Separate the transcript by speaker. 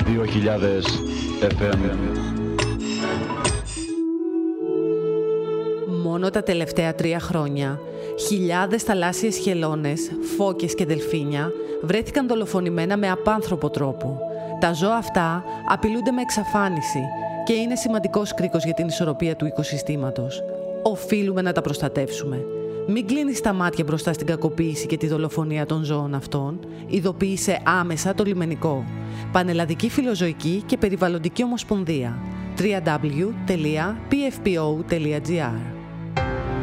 Speaker 1: 2000 FM.
Speaker 2: Μόνο τα τελευταία 3 χρόνια, χιλιάδες θαλάσσιες χελώνες, φώκες και δελφίνια βρέθηκαν δολοφονημένα με απάνθρωπο τρόπο. Τα ζώα αυτά απειλούνται με εξαφάνιση και είναι σημαντικός κρίκος για την ισορροπία του οικοσυστήματος. Οφείλουμε να τα προστατεύσουμε. Μην κλείνεις τα μάτια μπροστά στην κακοποίηση και τη δολοφονία των ζώων αυτών. Ειδοποίησε άμεσα το λιμενικό. Πανελλαδική Φιλοζωική και Περιβαλλοντική Ομοσπονδία. www.pfpo.gr